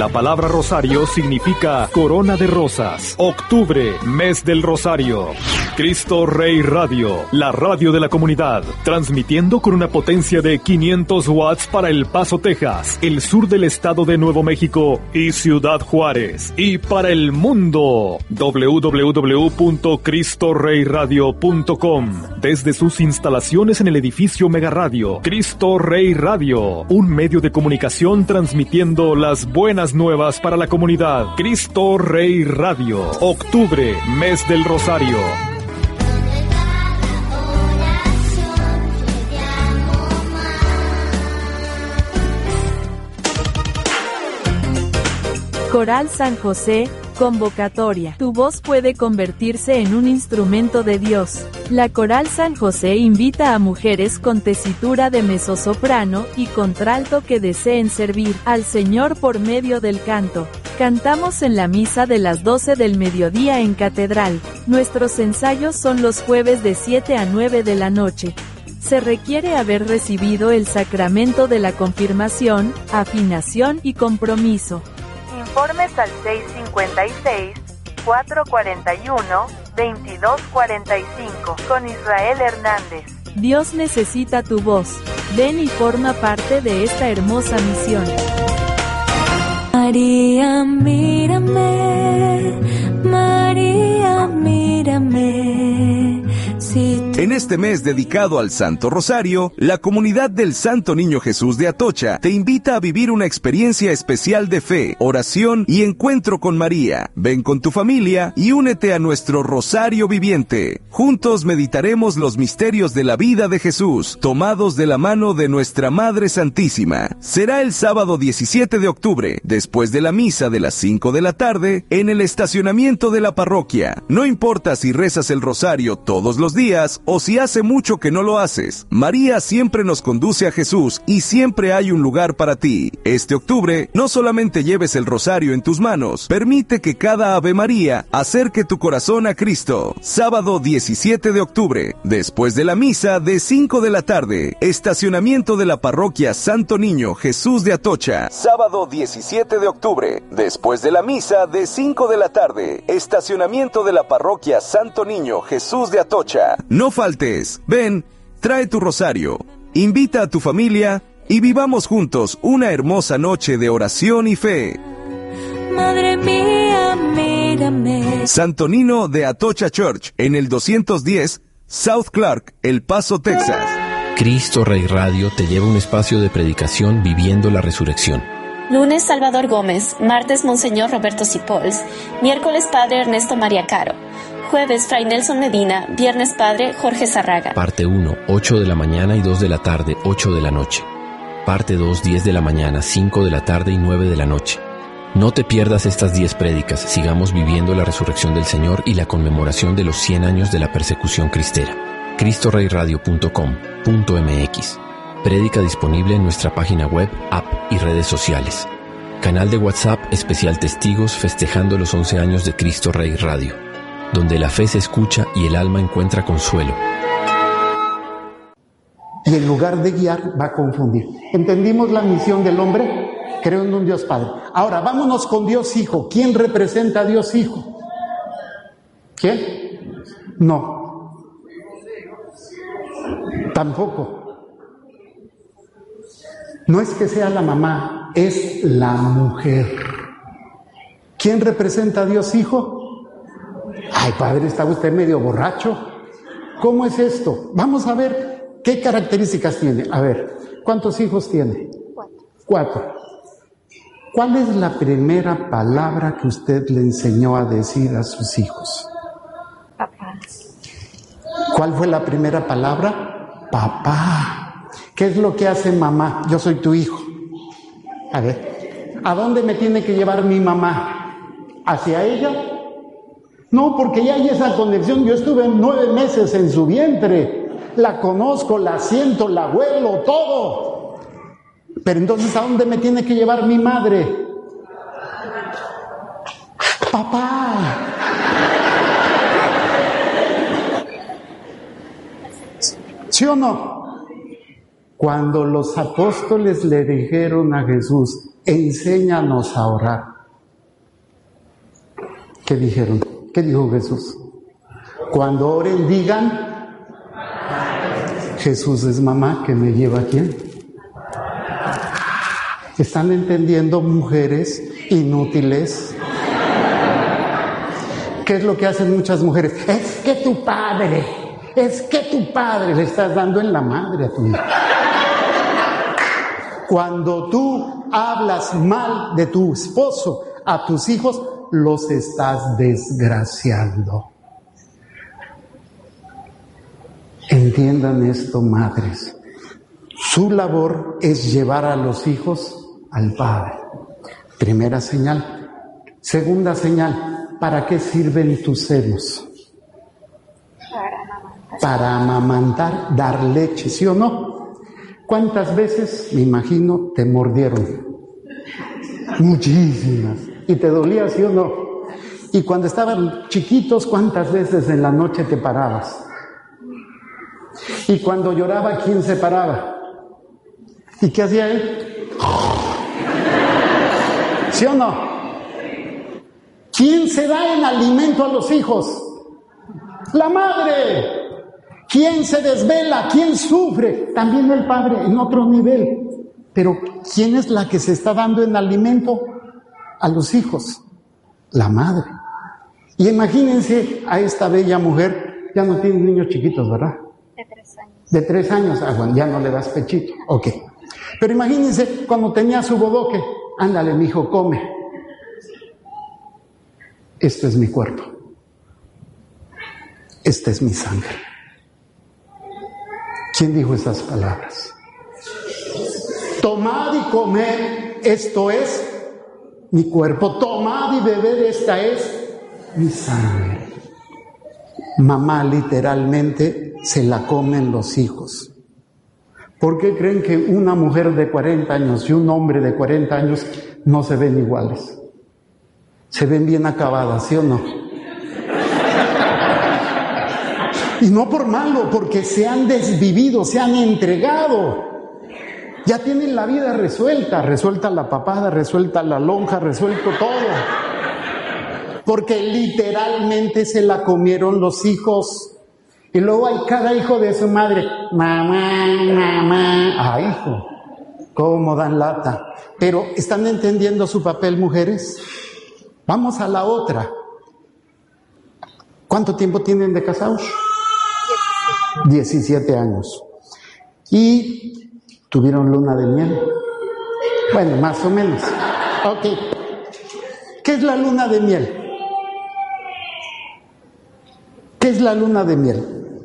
La palabra rosario significa corona de rosas. Octubre, mes del rosario. Cristo Rey Radio, la radio de la comunidad, transmitiendo con una potencia de 500 watts para El Paso, Texas, el sur del estado de Nuevo México y Ciudad Juárez. Y para el mundo, www.cristorreyradio.com. Desde sus instalaciones en el edificio Mega Radio, Cristo Rey Radio, un medio de comunicación transmitiendo las buenas nuevas para la comunidad. Cristo Rey Radio, octubre, mes del rosario. Coral San José, convocatoria. Tu voz puede convertirse en un instrumento de Dios. La Coral San José invita a mujeres con tesitura de mezzosoprano y contralto que deseen servir al Señor por medio del canto. Cantamos en la misa de las 12 del mediodía en Catedral. Nuestros ensayos son los jueves de 7 a 9 de la noche. Se requiere haber recibido el sacramento de la confirmación, afinación y compromiso. Informes al 656-441-2245 con Israel Hernández. Dios necesita tu voz. Ven y forma parte de esta hermosa misión. María, mírame, María, mírame. En este mes dedicado al Santo Rosario, la comunidad del Santo Niño Jesús de Atocha te invita a vivir una experiencia especial de fe, oración y encuentro con María. Ven con tu familia y únete a nuestro Rosario Viviente. Juntos meditaremos los misterios de la vida de Jesús, tomados de la mano de nuestra Madre Santísima. Será el sábado 17 de octubre, después de la misa de las 5 de la tarde, en el estacionamiento de la parroquia. No importa si rezas el rosario todos los días o si hace mucho que no lo haces, María siempre nos conduce a Jesús y siempre hay un lugar para ti. Este octubre, no solamente lleves el rosario en tus manos, permite que cada Ave María acerque tu corazón a Cristo. Sábado 17 de octubre, después de la misa de 5 de la tarde, estacionamiento de la parroquia Santo Niño Jesús de Atocha. Sábado 17 de octubre, después de la misa de 5 de la tarde, estacionamiento de la parroquia Santo Niño Jesús de Atocha. No faltes, ven, trae tu rosario, invita a tu familia y vivamos juntos una hermosa noche de oración y fe. Madre mía, mírame. Santo Nino de Atocha Church, en el 210 South Clark, El Paso, Texas. Cristo Rey Radio te lleva a un espacio de predicación viviendo la resurrección. Lunes, Salvador Gómez. Martes, Monseñor Roberto Cipols. Miércoles, Padre Ernesto María Caro. Jueves, Fray Nelson Medina. Viernes, Padre Jorge Zarraga. Parte 1, 8 de la mañana y 2 de la tarde, 8 de la noche. Parte 2, 10 de la mañana, 5 de la tarde y 9 de la noche. No te pierdas estas 10 prédicas. Sigamos viviendo la resurrección del Señor y la conmemoración de los 100 años de la persecución cristera. CristoReyRadio.com.mx. Prédica disponible en nuestra página web, app y redes sociales. Canal de WhatsApp especial Testigos festejando los 11 años de Cristo Rey Radio, donde la fe se escucha y el alma encuentra consuelo. Y en lugar de guiar, va a confundir. ¿Entendimos la misión del hombre? Creo en un Dios Padre. Ahora, vámonos con Dios Hijo. ¿Quién representa a Dios Hijo? ¿Quién? No. Tampoco. No es que sea la mamá, es la mujer. ¿Quién representa a Dios Hijo? Ay, padre, está usted medio borracho. ¿Cómo es esto? Vamos a ver qué características tiene. A ver, ¿cuántos hijos tiene? 4. ¿Cuál es la primera palabra que usted le enseñó a decir a sus hijos? Papá. ¿Cuál fue la primera palabra? Papá. ¿Qué es lo que hace mamá? Yo soy tu hijo. A ver, ¿a dónde me tiene que llevar mi mamá? ¿Hacia ella? No, porque ya hay esa conexión. Yo estuve 9 meses en su vientre. La conozco, la siento, la huelo, todo. Pero entonces, ¿a dónde me tiene que llevar mi madre? Papá. ¿Sí o no? Cuando los apóstoles le dijeron a Jesús, enséñanos a orar, ¿qué dijeron? ¿Qué dijo Jesús? Cuando oren digan, Jesús es mamá que me lleva a quién. ¿Están entendiendo, mujeres inútiles? ¿Qué es lo que hacen muchas mujeres? Es que tu padre le estás dando en la madre a tu hijo. Cuando tú hablas mal de tu esposo a tus hijos, los estás desgraciando. Entiendan esto, madres. Su labor es llevar a los hijos al Padre. Primera señal. Segunda señal, ¿para qué sirven tus senos? Para amamantar, dar leche, ¿sí o no? ¿Cuántas veces, me imagino, te mordieron? Muchísimas. ¿Y te dolía, sí o no? Y cuando estaban chiquitos, ¿cuántas veces en la noche te parabas? Y cuando lloraba, ¿quién se paraba? ¿Y qué hacía él? ¿Sí o no? ¿Quién se da en alimento a los hijos? La madre. ¿Quién se desvela? ¿Quién sufre? También el padre, en otro nivel. Pero ¿quién es la que se está dando en alimento a los hijos? La madre. Y imagínense a esta bella mujer, ya no tiene niños chiquitos, ¿verdad? De 3 años. De 3 años, bueno, ya no le das pechito, ok. Pero imagínense cuando tenía su bodoque, ándale, mijo, come. Esto es mi cuerpo. Esta es mi sangre. ¿Quién dijo esas palabras? Tomad y comed, esto es mi cuerpo. Tomad y bebed, esta es mi sangre. Mamá literalmente se la comen los hijos. ¿Por qué creen que una mujer de 40 años y un hombre de 40 años no se ven iguales? Se ven bien acabadas, ¿sí o no? Y no por malo, porque se han desvivido, se han entregado. Ya tienen la vida resuelta la papada, resuelta la lonja, resuelto todo. Porque literalmente se la comieron los hijos. Y luego hay cada hijo de su madre. Mamá. Ah, hijo, cómo dan lata. Pero, ¿están entendiendo su papel, mujeres? Vamos a la otra. ¿Cuánto tiempo tienen de casados? 17 años. ¿Y tuvieron luna de miel? Bueno, más o menos. Ok. ¿Qué es la luna de miel? ¿Qué es la luna de miel?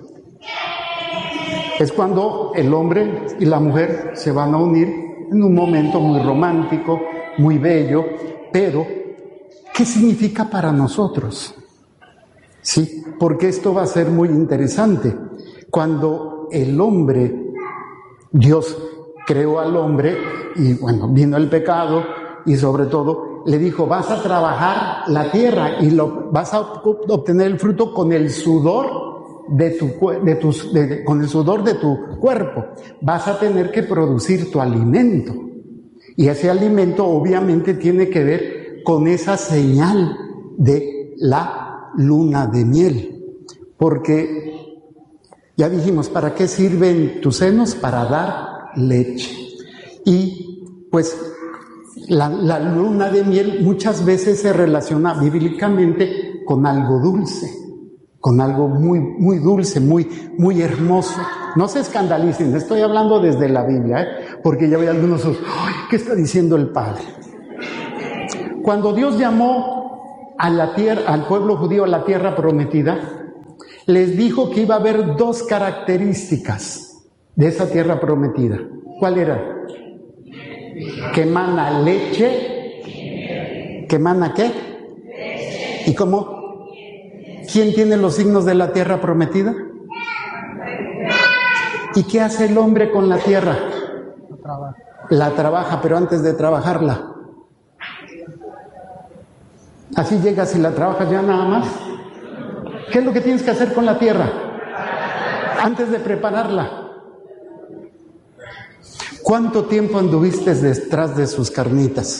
Es cuando el hombre y la mujer se van a unir en un momento muy romántico, muy bello, pero ¿qué significa para nosotros? Sí, porque esto va a ser muy interesante. Cuando el hombre, Dios creó al hombre y bueno, vino el pecado y sobre todo le dijo, vas a trabajar la tierra y vas a obtener el fruto con el sudor con el sudor de tu cuerpo. Vas a tener que producir tu alimento. Y ese alimento obviamente tiene que ver con esa señal de la luna de miel. Porque ya dijimos, ¿para qué sirven tus senos? Para dar leche. Y pues la luna de miel muchas veces se relaciona bíblicamente con algo dulce, con algo muy, muy dulce, muy, muy hermoso. No se escandalicen, estoy hablando desde la Biblia, porque ya veo algunos, ¡ay! ¿Qué está diciendo el Padre? Cuando Dios llamó a la tierra, al pueblo judío a la tierra prometida, les dijo que iba a haber 2 características de esa tierra prometida. ¿Cuál era? Que emana leche. ¿Que emana qué? ¿Y cómo? ¿Quién tiene los signos de la tierra prometida? ¿Y qué hace el hombre con la tierra? La trabaja, pero antes de trabajarla. Así llegas y la trabajas ya nada más. ¿Qué es lo que tienes que hacer con la tierra? Antes de prepararla. ¿Cuánto tiempo anduviste detrás de sus carnitas?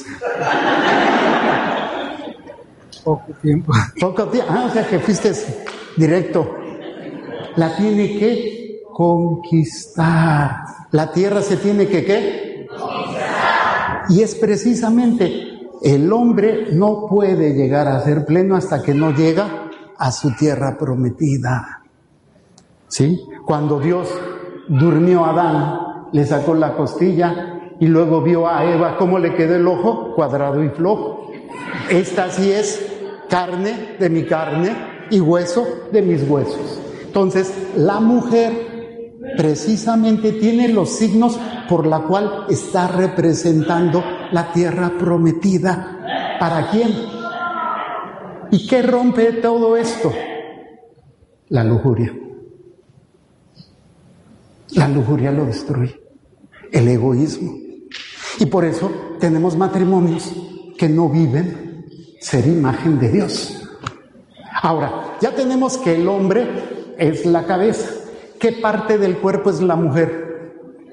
Poco tiempo. Poco tiempo. O sea que fuiste directo. La tiene que conquistar. La tierra se tiene que ¿qué? Conquistar. Y es precisamente, el hombre no puede llegar a ser pleno hasta que no llega a su tierra prometida. ¿Sí? Cuando Dios durmió a Adán, le sacó la costilla y luego vio a Eva cómo le quedó el ojo, cuadrado y flojo. Esta sí es carne de mi carne y hueso de mis huesos. Entonces, la mujer precisamente tiene los signos por la cual está representando la tierra prometida. ¿Para quién? ¿Y qué rompe todo esto? La lujuria. La lujuria lo destruye. El egoísmo. Y por eso tenemos matrimonios que no viven ser imagen de Dios. Ahora, ya tenemos que el hombre es la cabeza. ¿Qué parte del cuerpo es la mujer?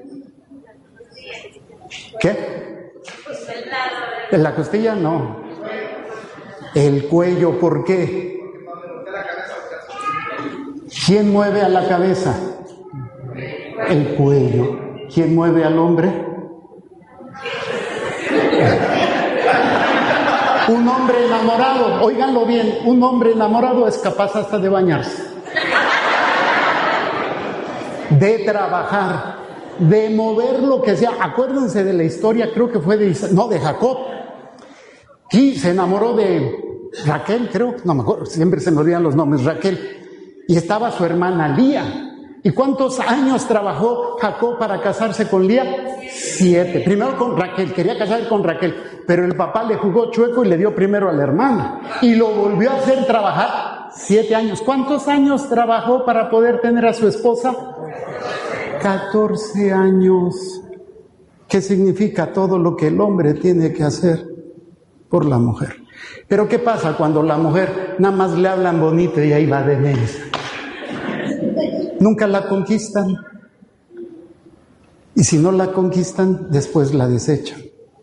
¿Qué? ¿En la costilla? No. El cuello, ¿por qué? ¿Quién mueve a la cabeza? El cuello. ¿Quién mueve al hombre? Un hombre enamorado, óiganlo bien, un hombre enamorado es capaz hasta de bañarse, de trabajar, de mover lo que sea. Acuérdense de la historia, creo que fue de Jacob, y se enamoró de Raquel, creo, no me acuerdo, siempre se me olvidan los nombres, Raquel, y estaba su hermana Lía. ¿Y cuántos años trabajó Jacob para casarse con Lía? 7. Primero con Raquel, quería casarse con Raquel, pero el papá le jugó chueco y le dio primero a la hermana. Y lo volvió a hacer trabajar 7 años. ¿Cuántos años trabajó para poder tener a su esposa? 14 años. ¿Qué significa todo lo que el hombre tiene que hacer por la mujer? Pero ¿qué pasa cuando la mujer nada más le hablan bonito y ahí va de mensa? Nunca la conquistan. Y si no la conquistan, después la desechan.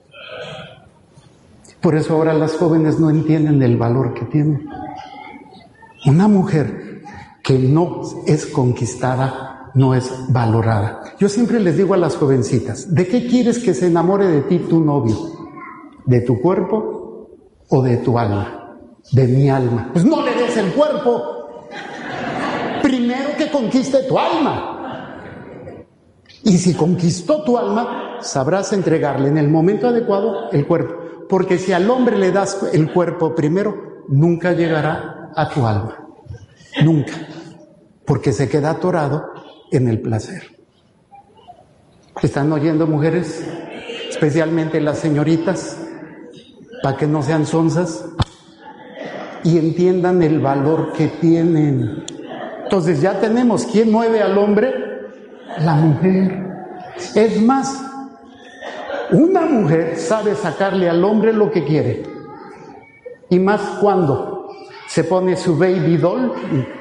Por eso ahora las jóvenes no entienden el valor que tienen. Una mujer que no es conquistada, no es valorada. Yo siempre les digo a las jovencitas, ¿de qué quieres que se enamore de ti tu novio? ¿De tu cuerpo o de tu alma? De mi alma. Pues no le des el cuerpo. Primero que conquiste tu alma. Y si conquistó tu alma, sabrás entregarle en el momento adecuado el cuerpo. Porque si al hombre le das el cuerpo primero, nunca llegará a tu alma. Nunca. Porque se queda atorado en el placer. ¿Están oyendo, mujeres? Especialmente las señoritas, para que no sean sonzas y entiendan el valor que tienen. Entonces ya tenemos, ¿quién mueve al hombre? La mujer. Es más, una mujer sabe sacarle al hombre lo que quiere. Y más cuando se pone su baby doll.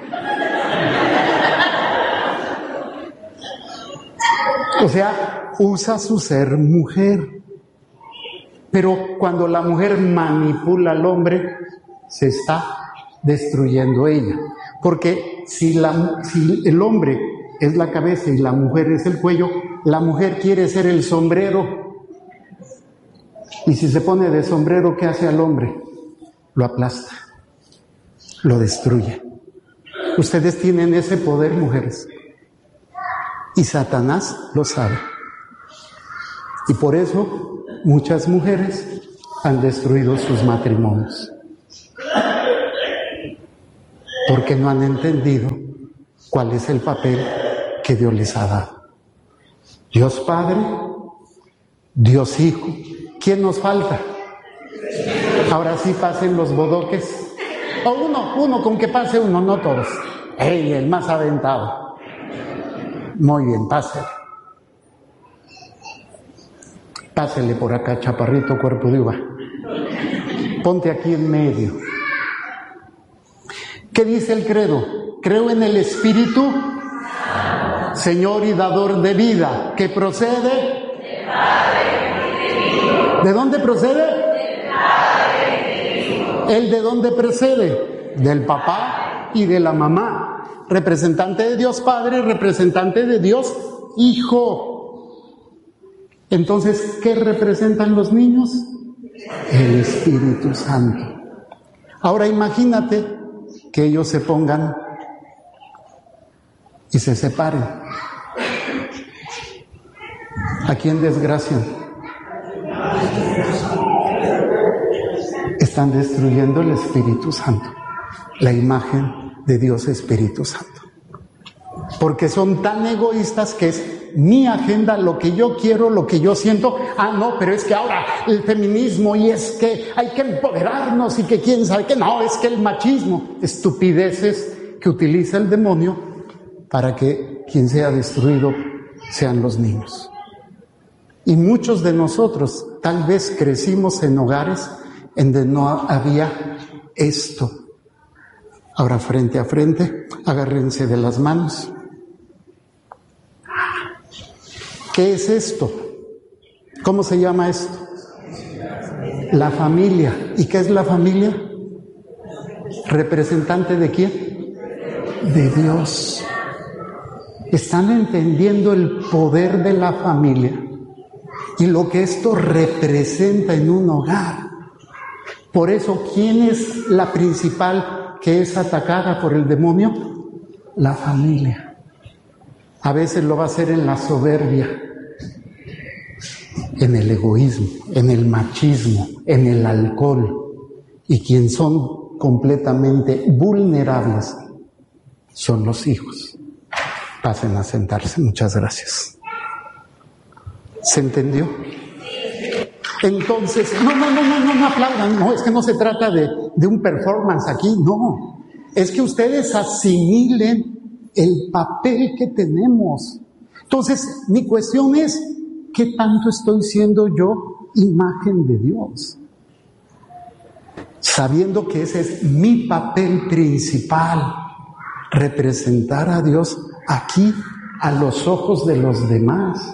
O sea, usa su ser mujer. Pero cuando la mujer manipula al hombre, se está destruyendo ella. Porque si el hombre es la cabeza y la mujer es el cuello, la mujer quiere ser el sombrero. Y si se pone de sombrero, ¿qué hace al hombre? Lo aplasta, lo destruye. Ustedes tienen ese poder, mujeres. Y Satanás lo sabe. Y por eso muchas mujeres han destruido sus matrimonios. Porque no han entendido cuál es el papel que Dios les ha dado. Dios Padre, Dios Hijo. ¿Quién nos falta? Ahora sí pasen los bodoques. O uno, con que pase uno, no todos. ¡Ey, el más aventado! Muy bien, pásele. Pásele por acá, chaparrito, cuerpo de uva. Ponte aquí en medio. ¿Qué dice el credo? Creo en el Espíritu, Señor y dador de vida, que procede ¿De dónde procede? ¿El de dónde procede? Del papá y de la mamá. Representante de Dios Padre, representante de Dios Hijo. Entonces, ¿qué representan los niños? El Espíritu Santo. Ahora imagínate que ellos se pongan y se separen. ¿A quién desgracian? Están destruyendo el Espíritu Santo, la imagen de Dios Espíritu Santo. Porque son tan egoístas que es mi agenda, lo que yo quiero, lo que yo siento. Ah, no, pero es que ahora el feminismo y es que hay que empoderarnos y que quién sabe qué. No, es que el machismo. Estupideces que utiliza el demonio para que quien sea destruido sean los niños. Y muchos de nosotros tal vez crecimos en hogares en donde no había esto. Ahora frente a frente, agárrense de las manos. ¿Qué es esto? ¿Cómo se llama esto? La familia. ¿Y qué es la familia? ¿Representante de quién? De Dios. ¿Están entendiendo el poder de la familia y lo que esto representa en un hogar? Por eso, ¿quién es la principal que es atacada por el demonio? La familia. A veces lo va a hacer en la soberbia, en el egoísmo, en el machismo, en el alcohol. Y quienes son completamente vulnerables son los hijos. Pasen a sentarse. Muchas gracias. ¿Se entendió? Entonces, no aplaudan. No, es que no se trata de un performance aquí, no. Es que ustedes asimilen el papel que tenemos. Entonces, mi cuestión es, ¿qué tanto estoy siendo yo imagen de Dios? Sabiendo que ese es mi papel principal, representar a Dios aquí a los ojos de los demás.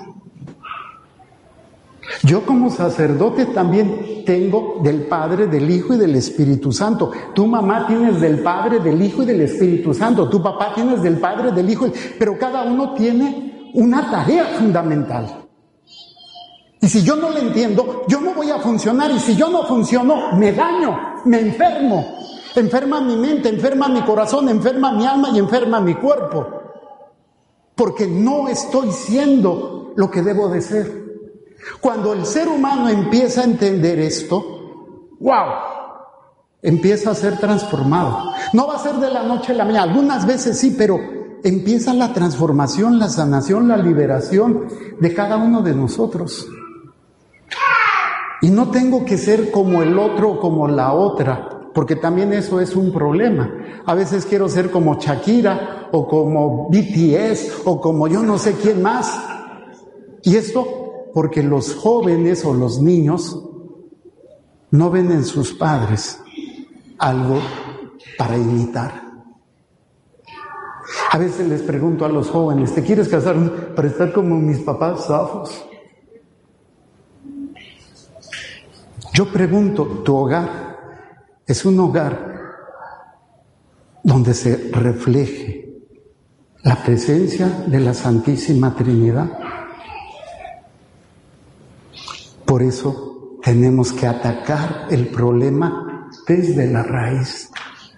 Yo como sacerdote también tengo del Padre, del Hijo y del Espíritu Santo. Tu mamá tienes del Padre, del Hijo y del Espíritu Santo. Tu papá tienes del Padre, del Hijo. Pero cada uno tiene una tarea fundamental. Y si yo no la entiendo, yo no voy a funcionar. Y si yo no funciono, me daño, me enfermo. Enferma mi mente, enferma mi corazón, enferma mi alma y enferma mi cuerpo. Porque no estoy siendo lo que debo de ser. Cuando el ser humano empieza a entender esto, ¡wow!, empieza a ser transformado. No va a ser de la noche a la mañana, algunas veces sí, pero empieza la transformación, la sanación, la liberación de cada uno de nosotros. Y no tengo que ser como el otro o como la otra, porque también eso es un problema. A veces quiero ser como Shakira o como BTS o como yo no sé quién más. Y esto porque los jóvenes o los niños no ven en sus padres algo para imitar. A veces les pregunto a los jóvenes, ¿te quieres casar para estar como mis papás zafos? Yo pregunto, ¿tu hogar es un hogar donde se refleje la presencia de la Santísima Trinidad? Por eso tenemos que atacar el problema desde la raíz.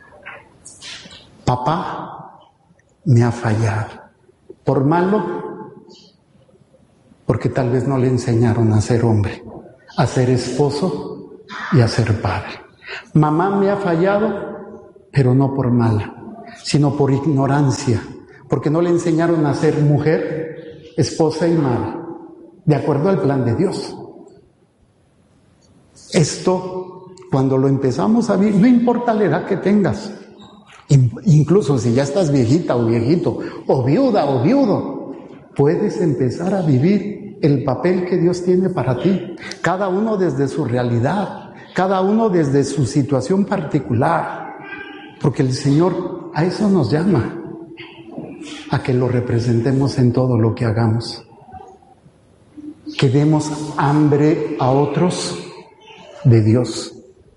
Papá me ha fallado. ¿Por malo? Porque tal vez no le enseñaron a ser hombre, a ser esposo y a ser padre. Mamá me ha fallado, pero no por mala, sino por ignorancia, porque no le enseñaron a ser mujer, esposa y madre, de acuerdo al plan de Dios. Esto, cuando lo empezamos a vivir, no importa la edad que tengas, incluso si ya estás viejita o viejito, o viuda o viudo, puedes empezar a vivir el papel que Dios tiene para ti, cada uno desde su realidad, cada uno desde su situación particular, porque el Señor a eso nos llama, a que lo representemos en todo lo que hagamos. que demos hambre a otros de Dios.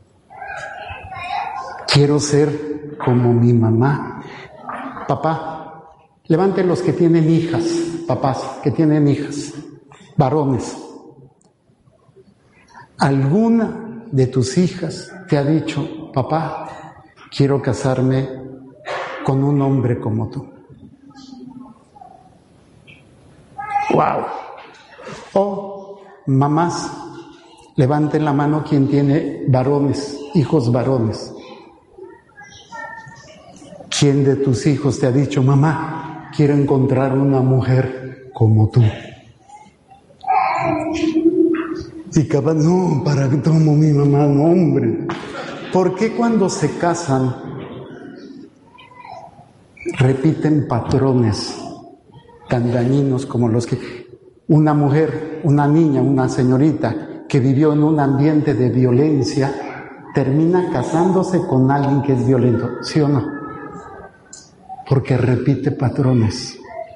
Quiero ser como mi mamá. Papá, levanten los que tienen hijas, papás que tienen hijas, varones. ¿Alguna de tus hijas te ha dicho, papá, quiero casarme con un hombre como tú? ¡Wow! O mamás, levanten la mano quien tiene varones, hijos varones. ¿Quién de tus hijos te ha dicho, mamá, quiero encontrar una mujer como tú? Y capaz, no, para que tomo mi mamá, no, hombre. ¿Por qué cuando se casan repiten patrones tan dañinos como los que una mujer, una niña, una señorita que vivió en un ambiente de violencia termina casándose con alguien que es violento? ¿Sí o no? Porque repite patrones.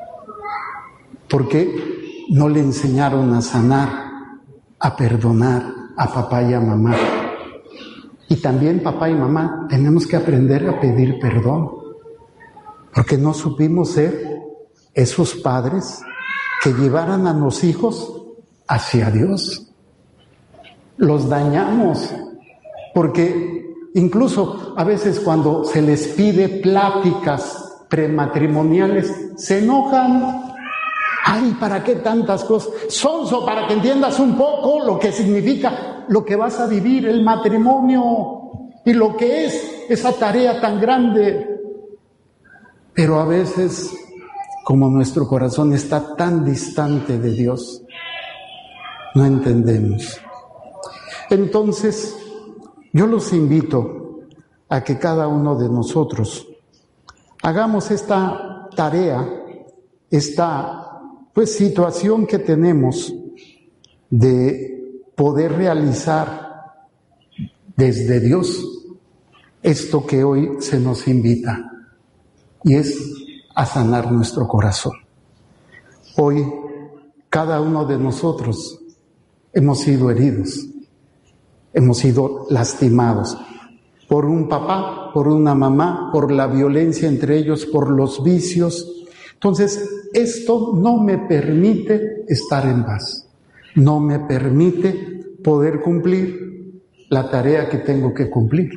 Porque no le enseñaron a sanar, a perdonar a papá y a mamá. Y también papá y mamá tenemos que aprender a pedir perdón, porque no supimos ser esos padres que llevaran a los hijos hacia Dios. Los dañamos, porque incluso a veces cuando se les pide pláticas prematrimoniales, se enojan. Ay, ¿para qué tantas cosas? Sonso, para que entiendas un poco lo que significa, lo que vas a vivir, el matrimonio, y lo que es esa tarea tan grande. Pero a veces, como nuestro corazón está tan distante de Dios, no entendemos. Entonces, yo los invito a que cada uno de nosotros hagamos esta tarea, esta situación que tenemos de poder realizar desde Dios esto que hoy se nos invita, y es a sanar nuestro corazón. Hoy cada uno de nosotros hemos sido heridos, hemos sido lastimados por un papá, por una mamá, por la violencia entre ellos, por los vicios. Entonces, esto no me permite estar en paz, no me permite poder cumplir la tarea que tengo que cumplir.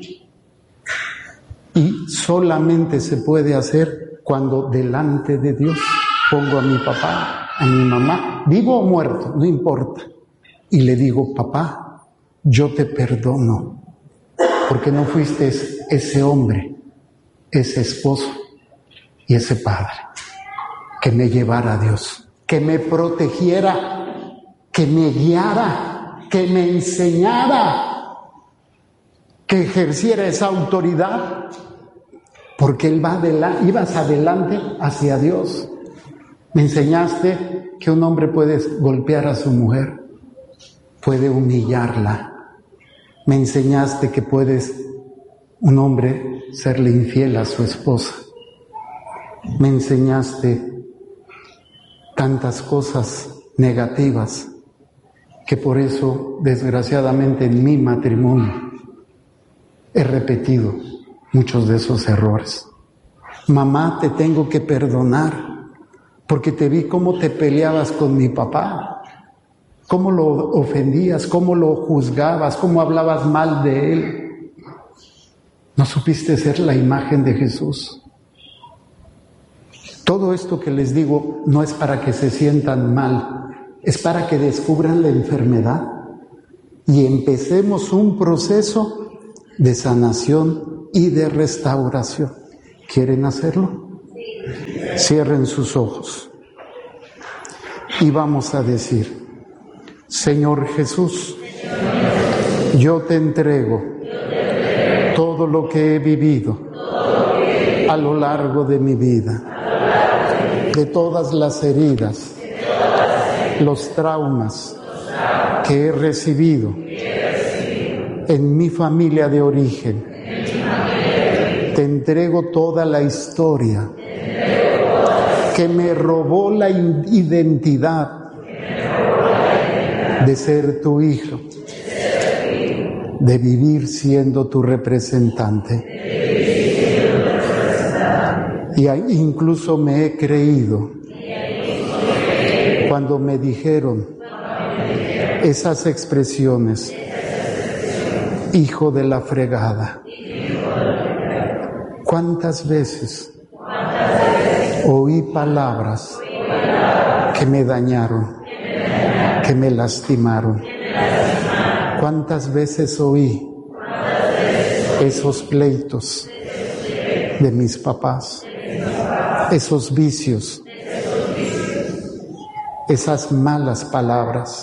Y solamente se puede hacer cuando delante de Dios pongo a mi papá, a mi mamá, vivo o muerto, no importa, y le digo, papá, yo te perdono, porque no fuiste ese hombre, ese esposo y ese padre que me llevara a Dios, que me protegiera, que me guiara, que me enseñara, que ejerciera esa autoridad, porque ibas adelante hacia Dios. Me enseñaste que un hombre puede golpear a su mujer, puede humillarla. Me enseñaste que un hombre serle infiel a su esposa. Me enseñaste tantas cosas negativas que por eso, desgraciadamente, en mi matrimonio he repetido muchos de esos errores. Mamá, te tengo que perdonar porque te vi cómo te peleabas con mi papá, cómo lo ofendías, cómo lo juzgabas, cómo hablabas mal de él. No supiste ser la imagen de Jesús. Todo esto que les digo no es para que se sientan mal, es para que descubran la enfermedad y empecemos un proceso de sanación y de restauración. ¿Quieren hacerlo? Cierren sus ojos y vamos a decir: Señor Jesús, yo te entrego todo lo que he vivido a lo largo de mi vida, de todas las heridas, los traumas que he recibido en mi familia de origen. Te entrego toda la historia que me robó la identidad de ser tu hijo, de vivir siendo tu representante. Y incluso me he creído cuando me dijeron esas expresiones: hijo de la fregada. ¿Cuántas veces oí palabras que me dañaron, que me lastimaron? ¿Cuántas veces oí esos pleitos de mis papás, esos vicios, esas malas palabras?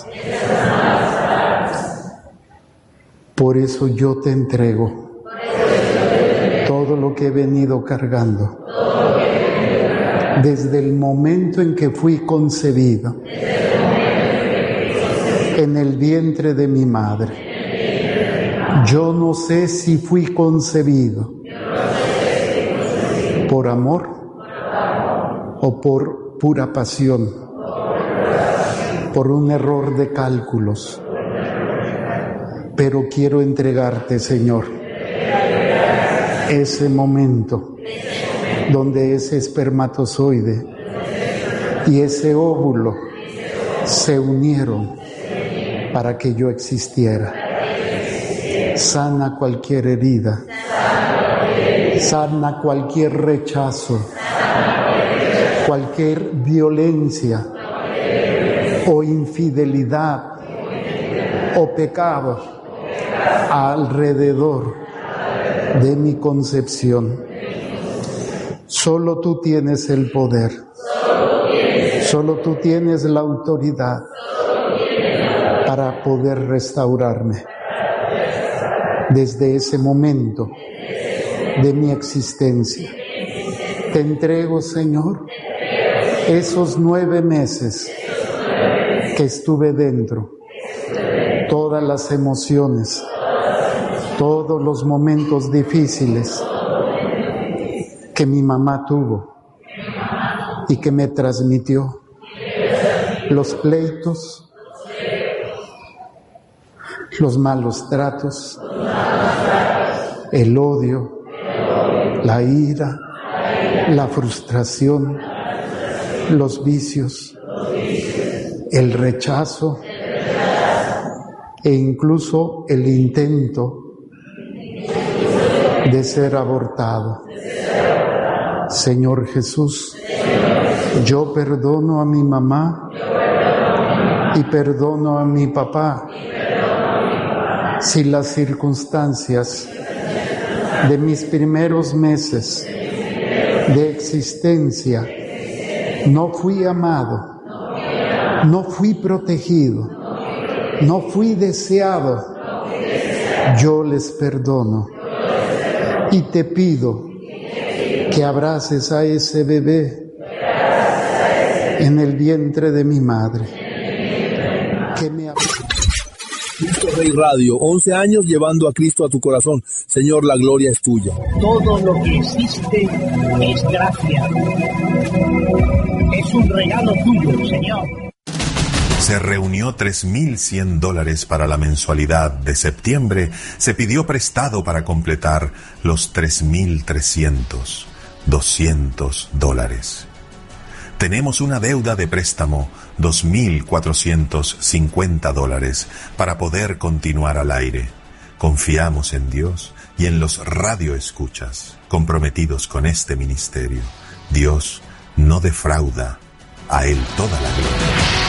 Por eso yo te entrego todo lo que he venido cargando desde el momento en que fui concebido en el vientre de mi madre. Yo no sé si fui concebido por amor o por pura pasión, por un error de cálculos. Pero quiero entregarte, Señor, ese momento donde ese espermatozoide y ese óvulo se unieron para que yo existiera. Sana cualquier herida, sana cualquier rechazo, cualquier violencia o infidelidad o pecado alrededor de mi concepción. Solo tú tienes el poder, solo tú tienes la autoridad para poder restaurarme desde ese momento de mi existencia. Te entrego, Señor, esos 9 meses que estuve dentro, todas las emociones, todos los momentos difíciles que mi mamá tuvo y que me transmitió, los pleitos, los malos tratos, el odio, la ira, la frustración, los vicios, el rechazo e incluso el intento de ser abortado. Señor Jesús, yo perdono a mi mamá y perdono a mi papá si las circunstancias de mis primeros meses de existencia no fui amado, no fui protegido, no fui deseado. Yo les perdono y te pido que abraces a ese bebé en el vientre de mi madre. Que me Cristo Rey Radio, 11 años llevando a Cristo a tu corazón. Señor, la gloria es tuya. Todo lo que existe es gracia. Es un regalo tuyo, Señor. Se reunió $3,100 para la mensualidad de septiembre. Se pidió prestado para completar los $3,300, $200. Tenemos una deuda de préstamo, $2,450, para poder continuar al aire. Confiamos en Dios y en los radioescuchas comprometidos con este ministerio. Dios no defrauda, a Él toda la gloria.